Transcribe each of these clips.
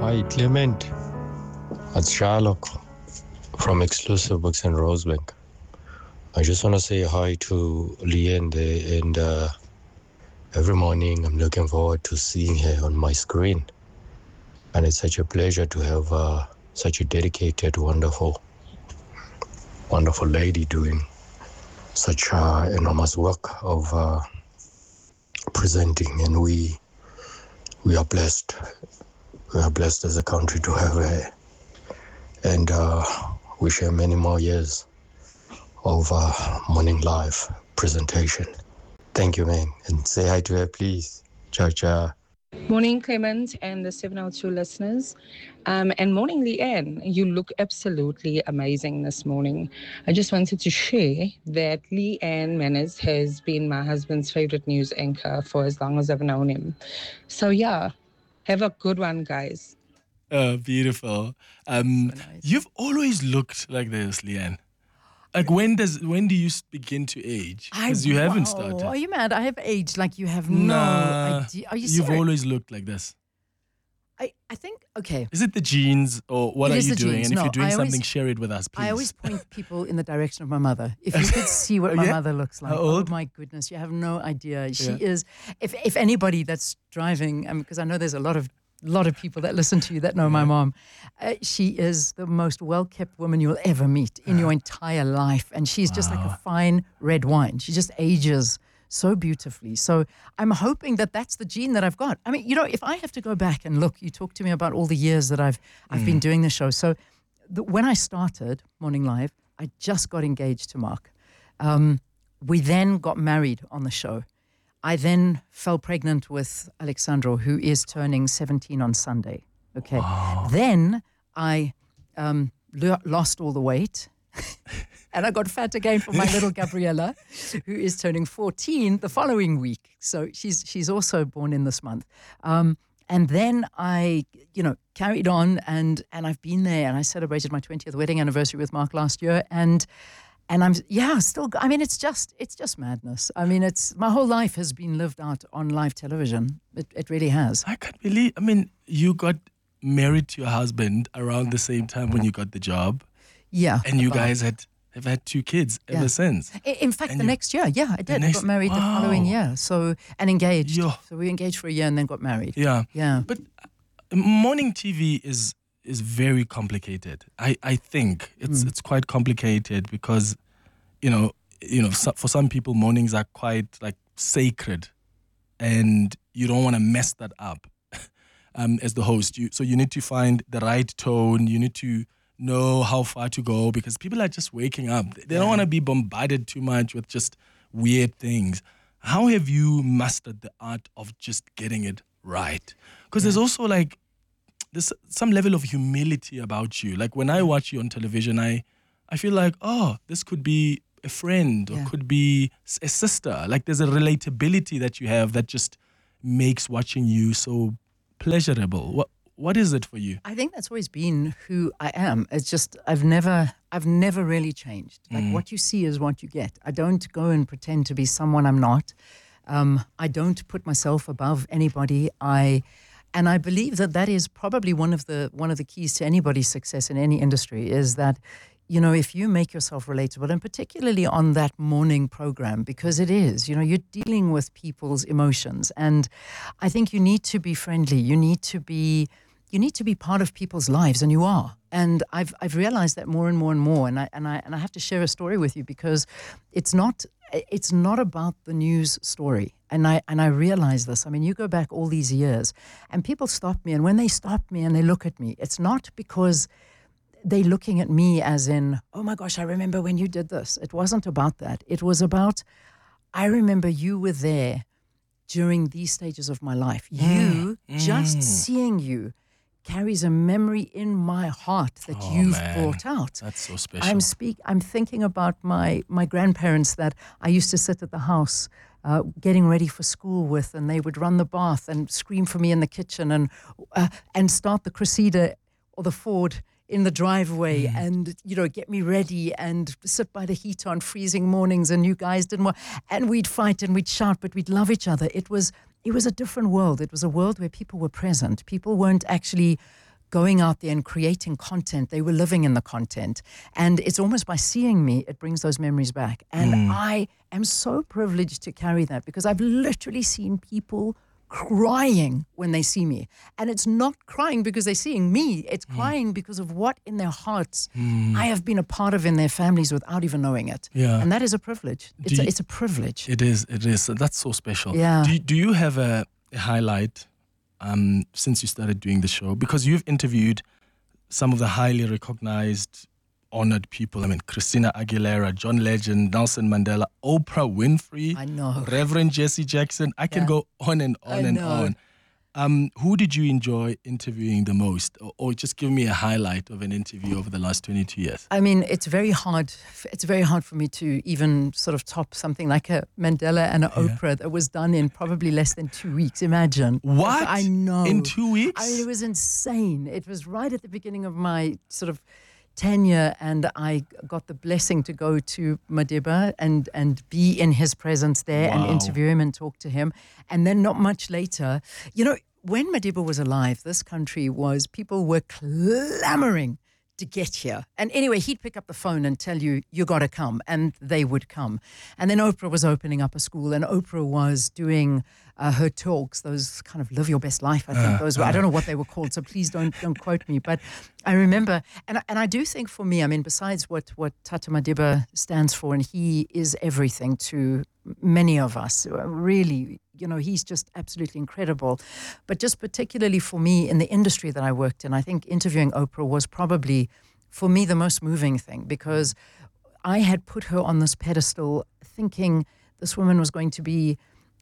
Hi, Clement. It's Sherlock from Exclusive Books in Rosebank. I just want to say hi to Leanne there, and every morning I'm looking forward to seeing her on my screen. And it's such a pleasure to have such a dedicated, wonderful lady doing such enormous work of presenting, and we are blessed. We are blessed as a country to have her, and wish her many more years of morning live presentation. Thank you, man, and say hi to her, please. Ciao, ciao. Morning, Clement and the 702 listeners. And morning, Leanne. You look absolutely amazing this morning. I just wanted to share that Leanne Manners has been my husband's favorite news anchor for as long as I've known him. So, yeah, have a good one, guys. Beautiful. Nice. You've always looked like this, Leanne. Like when do you begin to age? Because you haven't started. Are you mad? I have aged like you have no idea. Are you serious? You've always looked like this. I think, okay. Is it the genes or what It are is you the doing? genes. And if No, you're doing I always- something, share it with us, please. I always point people in the direction of my mother. If you could see what my Yeah? mother looks like. How old? Oh my goodness, you have no idea. She Yeah. is, if anybody that's driving, because I know there's a lot of people that listen to you that know my mom, she is the most well-kept woman you'll ever meet in your entire life. And she's just like a fine red wine. She just ages so beautifully. So I'm hoping that that's the gene that I've got. I mean, if I have to go back and look, you talk to me about all the years that I've been doing the show. So when I started Morning Live, I just got engaged to Mark. We then got married on the show. I then fell pregnant with Alexandro, who is turning 17 on Sunday. Okay. Wow. Then I lost all the weight. And I got fat again for my little Gabriella, who is turning 14 the following week. So she's also born in this month. And then I, carried on and I've been there, and I celebrated my 20th wedding anniversary with Mark last year. And I'm, still, I mean, it's just madness. I mean, my whole life has been lived out on live television. It really has. I can't believe, you got married to your husband around the same time when you got the job. Yeah. And you guys have had 2 kids ever since. In fact, the next year, I did. I got married the following year. And engaged. Yeah. So we engaged for a year and then got married. Yeah. Yeah. But morning TV is very complicated. I think it's quite complicated because, for some people, mornings are quite like sacred, and you don't want to mess that up as the host. So you need to find the right tone. You need to know how far to go because people are just waking up. They don't want to be bombarded too much with just weird things. How have you mastered the art of just getting it right? Because there's also there's some level of humility about you. Like when I watch you on television, I feel like, oh, this could be a friend or could be a sister. Like there's a relatability that you have that just makes watching you so pleasurable. What is it for you? I think that's always been who I am. It's just I've never really changed. Like what you see is what you get. I don't go and pretend to be someone I'm not. I don't put myself above anybody. And I believe that is probably one of the keys to anybody's success in any industry is that, if you make yourself relatable, and particularly on that morning program, because it is, you're dealing with people's emotions. And I think you need to be friendly. You need to be part of people's lives, and you are. And I've realized that more and more and more. And I have to share a story with you because it's not about the news story. And I realize this. I mean, you go back all these years and people stop me. And when they stop me and they look at me, it's not because they're looking at me as in, oh my gosh, I remember when you did this. It wasn't about that. It was about, I remember you were there during these stages of my life. Just seeing you carries a memory in my heart that you've brought out. That's so special. I'm thinking about my grandparents that I used to sit at the house getting ready for school with, and they would run the bath and scream for me in the kitchen and start the Cressida or the Ford in the driveway and, get me ready and sit by the heat on freezing mornings, and you guys didn't want, and we'd fight and we'd shout, but we'd love each other. It was a different world. It was a world where people were present. People weren't actually going out there and creating content. They were living in the content. And it's almost by seeing me, it brings those memories back. And I am so privileged to carry that because I've literally seen people crying when they see me. And it's not crying because they're seeing me. It's crying because of what in their hearts I have been a part of in their families without even knowing it. Yeah. And that is a privilege. It's a privilege. It is. That's so special. Yeah. Do you have a highlight since you started doing the show? Because you've interviewed some of the highly recognized, honored people. I mean, Christina Aguilera, John Legend, Nelson Mandela, Oprah Winfrey, I know. Reverend Jesse Jackson. I can go on and on and on. Who did you enjoy interviewing the most? Or just give me a highlight of an interview over the last 22 years. I mean, it's very hard. It's very hard for me to even sort of top something like a Mandela and an Oprah that was done in probably less than 2 weeks. Imagine. What? I know. In 2 weeks? I mean, it was insane. It was right at the beginning of my sort of tenure, and I got the blessing to go to Madiba and be in his presence there and interview him and talk to him. And then not much later, when Madiba was alive, this country people were clamoring to get here. And anyway, he'd pick up the phone and tell you got to come, and they would come. And then Oprah was opening up a school, and Oprah was doing her talks, those kind of live your best life, I think those were. I don't know what they were called, so please don't quote me. But I remember, and I do think for me, I mean, besides what Tata Madiba stands for, and he is everything to many of us, really, he's just absolutely incredible. But just particularly for me in the industry that I worked in, I think interviewing Oprah was probably, for me, the most moving thing, because I had put her on this pedestal thinking this woman was going to be,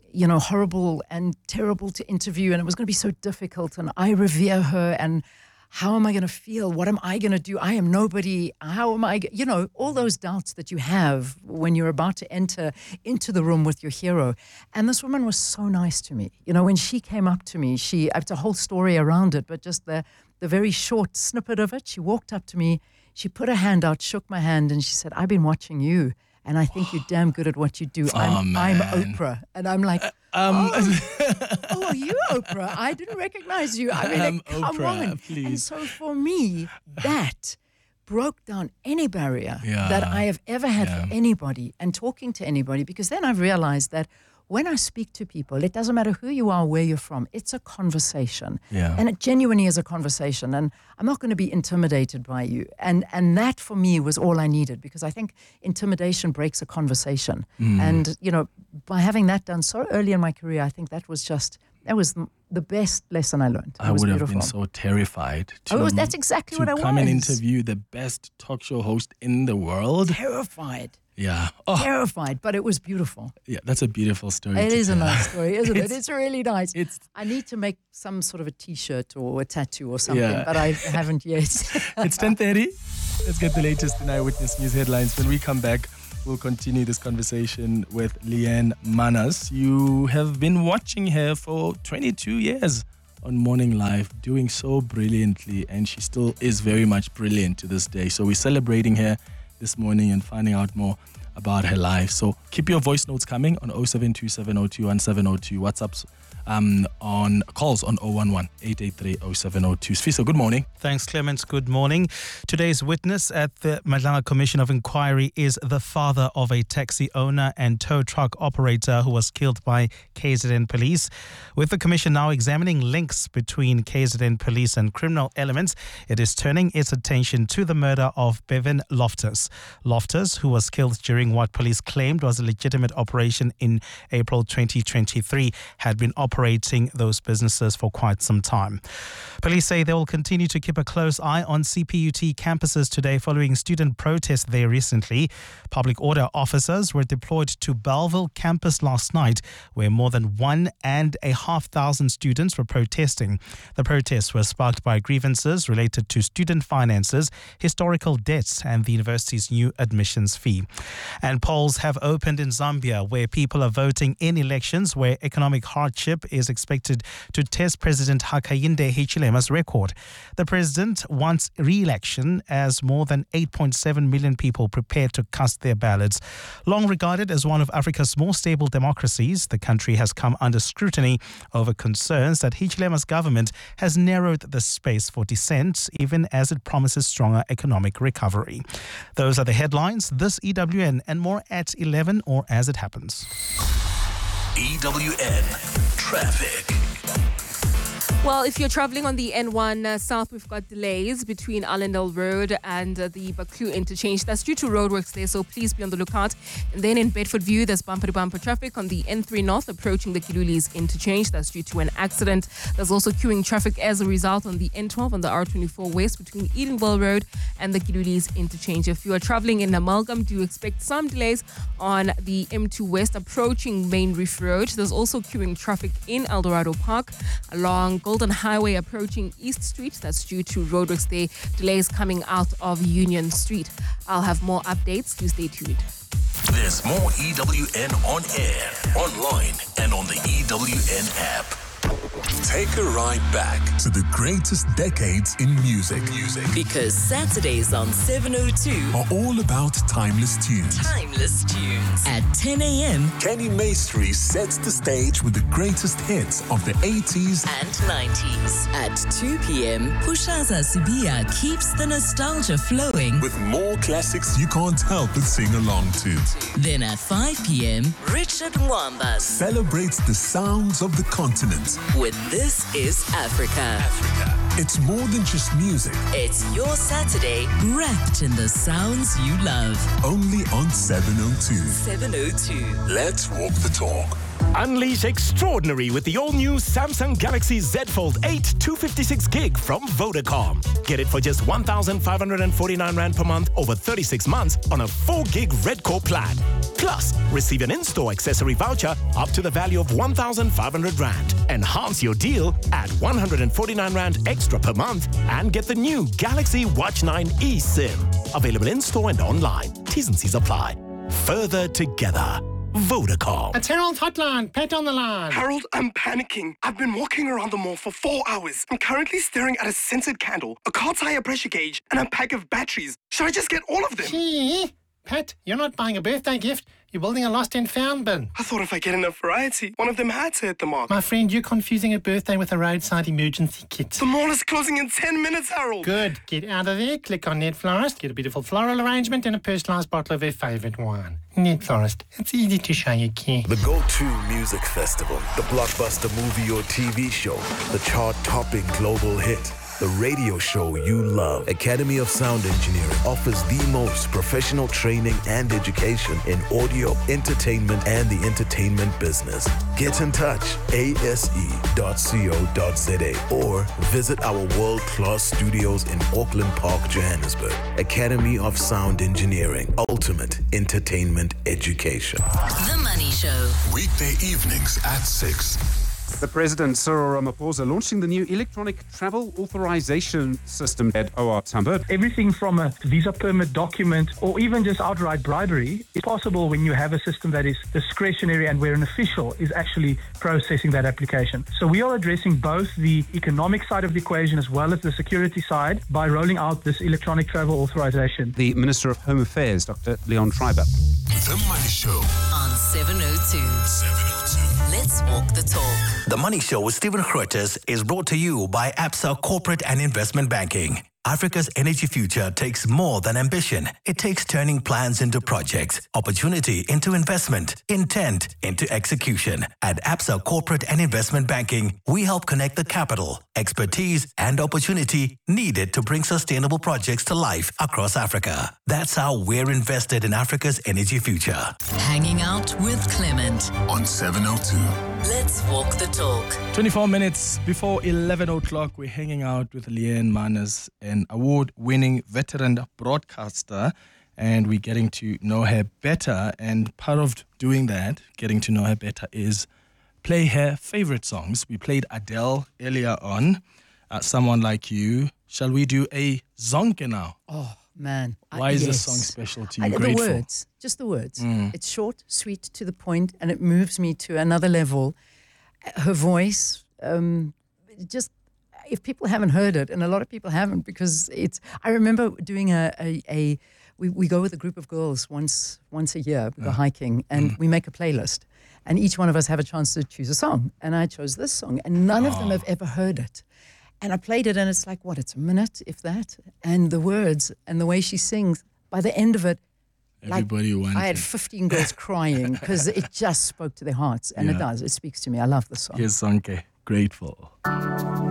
horrible and terrible to interview, and it was going to be so difficult, and I revere her, and how am I going to feel? What am I going to do? I am nobody. How am I, all those doubts that you have when you're about to enter into the room with your hero. And this woman was so nice to me. When she came up to me, it's a whole story around it, but just the very short snippet of it, she walked up to me, she put her hand out, shook my hand, and she said, "I've been watching you, and I think you're damn good at what you do. I'm Oprah." And I'm like, oh, are you Oprah? I didn't recognize you. I mean, come Oprah, on. please. And so for me, that broke down any barrier that I have ever had for anybody and talking to anybody, because then I've realized that when I speak to people, it doesn't matter who you are, where you're from, it's a conversation. Yeah. And it genuinely is a conversation. And I'm not going to be intimidated by you. And that for me was all I needed, because I think intimidation breaks a conversation. And, by having that done so early in my career, I think that was the best lesson I learned. I would have been so terrified that's exactly what I was. To come and interview the best talk show host in the world. Terrified. Yeah. Terrified, but it was beautiful. Yeah, that's a beautiful story. It is a nice story, isn't it? It's really nice. I need to make some sort of a T-shirt or a tattoo or something, but I haven't yet. It's 10:30. Let's get the latest in Eyewitness News headlines. When we come back, we'll continue this conversation with Leanne Manas. You have been watching her for 22 years on Morning Live, doing so brilliantly, and she still is very much brilliant to this day. So we're celebrating her this morning and finding out more about her life. So keep your voice notes coming on 0727021702. WhatsApps on calls on 011-883-0702. Sfiso, good morning. Thanks, Clements. Good morning. Today's witness at the Madlanga Commission of Inquiry is the father of a taxi owner and tow truck operator who was killed by KZN police. With the commission now examining links between KZN police and criminal elements, it is turning its attention to the murder of Bevan Loftus. Loftus, who was killed during what police claimed was a legitimate operation in April 2023, had been operating those businesses for quite some time. Police say they will continue to keep a close eye on CPUT campuses today following student protests there recently. Public order officers were deployed to Bellville campus last night, where more than 1,500 students were protesting. The protests were sparked by grievances related to student finances, historical debts, and the university's new admissions fee. And polls have opened in Zambia, where people are voting in elections where economic hardship is expected to test President Hakainde Hichilema's record. The president wants re-election as more than 8.7 million people prepare to cast their ballots. Long regarded as one of Africa's more stable democracies, the country has come under scrutiny over concerns that Hichilema's government has narrowed the space for dissent, even as it promises stronger economic recovery. Those are the headlines. This EWN and more at 11 or as it happens. EWN Traffic. Well, if you're traveling on the N1 South, we've got delays between Allendale Road and the Baklu interchange. That's due to roadworks there, so please be on the lookout. And then in Bedford View, there's bumper-to-bumper traffic on the N3 North approaching the Kilulis interchange. That's due to an accident. There's also queuing traffic as a result on the N12 and the R24 West between Edenville Road and the Kilulis interchange. If you are traveling in Amalgam, do expect some delays on the M2 West approaching Main Reef Road. There's also queuing traffic in Eldorado Park along Golden Highway approaching East Street. That's due to roadworks there. Delays coming out of Union Street. I'll have more updates. Do stay tuned. There's more EWN on air, online, and on the EWN app. Take a ride back to the greatest decades in music. Because Saturdays on 702 are all about timeless tunes. At 10 a.m. Kenny Maestri sets the stage with the greatest hits of the 80s and 90s. At 2 p.m., Pushaza Sibia keeps the nostalgia flowing with more classics you can't help but sing along to. Then at 5 p.m., Richard Mwambas celebrates the sounds of the continent with This Is Africa. It's more than just music. It's your Saturday wrapped in the sounds you love. Only on 702. 702. Let's walk the talk. Unleash extraordinary with the all-new Samsung Galaxy Z Fold 8 256 gig from Vodacom. Get it for just 1,549 Rand per month over 36 months on a 4 gig Red Core plan. Plus, receive an in-store accessory voucher up to the value of 1,500 Rand. Enhance your deal at 149 Rand extra per month and get the new Galaxy Watch 9 eSIM. Available in-store and online. T's and C's apply. Further together. Vodacom. It's Harold Hotline. Pat on the line. Harold, I'm panicking. I've been walking around the mall for 4 hours. I'm currently staring at a scented candle, a car tire pressure gauge, and a pack of batteries. Should I just get all of them? Gee, Pat, you're not buying a birthday gift. You're building a lost and found bin. I thought if I get enough variety, one of them had to hit the mark. My friend, you're confusing a birthday with a roadside emergency kit. The mall is closing in 10 minutes, Harold. Good. Get out of there, click on Net Florist, get a beautiful floral arrangement and a personalised bottle of their favourite wine. Net Florist. It's easy to show you care. The go-to music festival, the blockbuster movie or TV show, the chart-topping global hit, the radio show you love. Academy of Sound Engineering offers the most professional training and education in audio, entertainment, and the entertainment business. Get in touch, ase.co.za, or visit our world-class studios in Auckland Park, Johannesburg. Academy of Sound Engineering, ultimate entertainment education. The Money Show. Weekday evenings at 6. The President, Cyril Ramaphosa, launching the new electronic travel authorization system at OR Tambo. Everything from a visa permit document or even just outright bribery is possible when you have a system that is discretionary and where an official is actually processing that application. So we are addressing both the economic side of the equation as well as the security side by rolling out this electronic travel authorization. The Minister of Home Affairs, Dr. Leon Schreiber. The Money Show on 702. 702. Let's walk the talk. The Money Show with Stephen Grootes is brought to you by Absa Corporate and Investment Banking. Africa's energy future takes more than ambition. It takes turning plans into projects, opportunity into investment, intent into execution. At Absa Corporate and Investment Banking, we help connect the capital, expertise, and opportunity needed to bring sustainable projects to life across Africa. That's how we're invested in Africa's energy future. Hanging out with Clement on 702. Let's walk the talk. 24 minutes before 11 o'clock, we're hanging out with Leanne Manners, an award-winning veteran broadcaster, and we're getting to know her better. And part of doing that, getting to know her better, is play her favorite songs. We played Adele earlier on, Someone Like You. Shall we do a zonke now? Oh, Man. Why is this yes. song special to you? The Grateful. words, just the words. Mm. It's short, sweet, to the point, and it moves me to another level. Her voice, just, if people haven't heard it, and a lot of people haven't, because I remember doing we go with a group of girls once a year, we go hiking, and we make a playlist. And each one of us have a chance to choose a song. And I chose this song, and none of them have ever heard it. And I played it, and it's like, what, it's a minute, if that? And the words and the way she sings, by the end of it, everybody wanted. I had 15 girls crying because it just spoke to their hearts. And it does. It speaks to me. I love the song. Here's Sonke, Grateful.